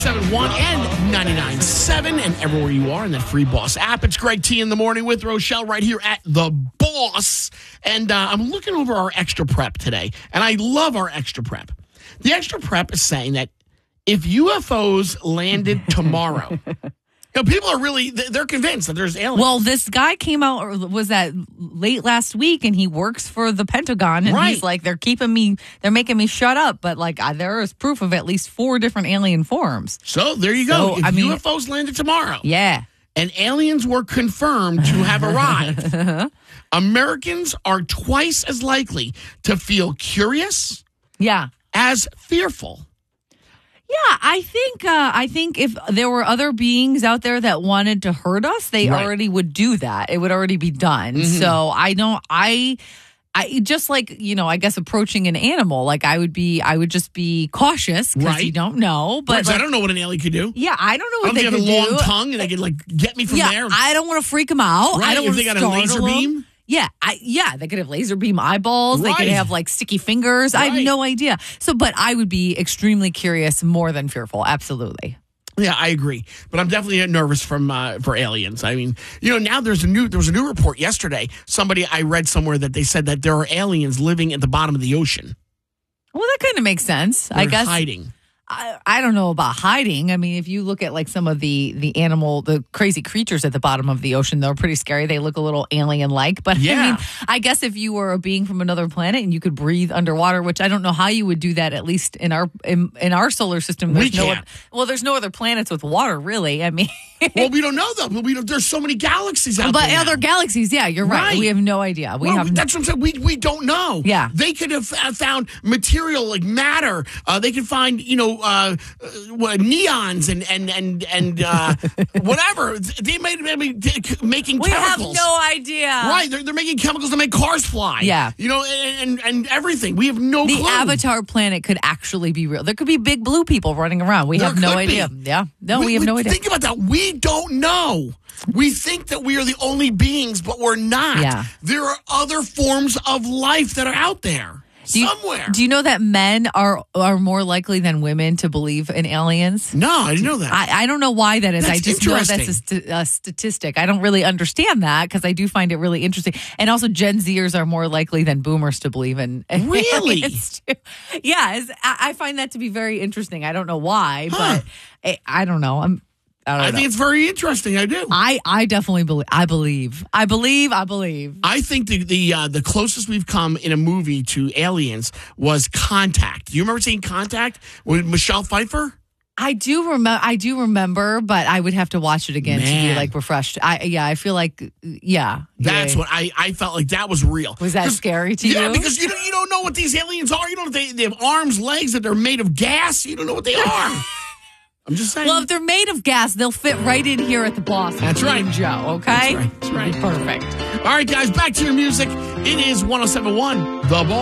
7-1 and 99.7 and everywhere you are in that free Boss app. It's Greg T in the morning with Rochelle right here at The Boss. And I'm looking over our extra prep today, and I love our extra prep. The extra prep is saying that if UFOs landed tomorrow, people are they're convinced that there's aliens. Well, this guy came out, or was that late last week, and he works for the Pentagon, and he's like, they're making me shut up, but there is proof of at least 4 different alien forms. So there you go. If UFOs landed tomorrow, and aliens were confirmed to have arrived, Americans are twice as likely to feel curious as fearful. Yeah, I think if there were other beings out there that wanted to hurt us, they already would do that. It would already be done. Mm-hmm. So I just I guess approaching an animal, I would just be cautious because you don't know. But I don't know what an alien could do. Yeah, I don't know what they could do. They have a long tongue and they could get me from there. I don't want to freak them out. Right. I don't if want they to got a laser beam. Yeah, they could have laser beam eyeballs. They could have sticky fingers. I have no idea. But I would be extremely curious, more than fearful. Absolutely. Yeah, I agree. But I'm definitely nervous for aliens. I mean, now there was a new report yesterday. I read somewhere that they said that there are aliens living at the bottom of the ocean. Well, that kind of makes sense. They're I guess hiding. I don't know about hiding. I mean, if you look at some of the crazy creatures at the bottom of the ocean, they're pretty scary. They look a little alien-like. But I guess if you were a being from another planet and you could breathe underwater, which I don't know how you would do that, at least in our solar system. There's there's no other planets with water, really. I mean, well, we don't know though. There's so many galaxies out there. But other galaxies, yeah, you're right. We have no idea. That's what I'm saying. We don't know. Yeah, they could have found material like matter. They could find neons and whatever. They making chemicals. We have no idea. Right, they're making chemicals to make cars fly. Yeah, and everything. We have no clue. The Avatar planet could actually be real. There could be big blue people running around. We have no idea. Yeah, no, we have no idea. Think about that. We don't know. We think that we are the only beings, but we're not. Yeah. There are other forms of life that are out there. Somewhere. Do you know that men are more likely than women to believe in aliens? No, I didn't know that. I don't know why that is. That's I just know that's a statistic. I don't really understand that because I do find it really interesting. And also, Gen Zers are more likely than boomers to believe in aliens too. Yeah, I find that to be very interesting. I don't know why, but I don't know. I think it's very interesting. I do. I definitely believe. I believe. I think the closest we've come in a movie to aliens was Contact. Do you remember seeing Contact with Michelle Pfeiffer? I do remember, but I would have to watch it again to be refreshed. I feel like That's what I felt like that was real. Was that scary to you? Yeah, because you don't know what these aliens are. You don't know if they have arms, legs, that they're made of gas. You don't know what they are. I'm just saying. Well, if they're made of gas, they'll fit right in here at the Boss. That's right, Joe. Okay, that's right. Perfect. All right, guys, back to your music. It is 107.1 The Boss.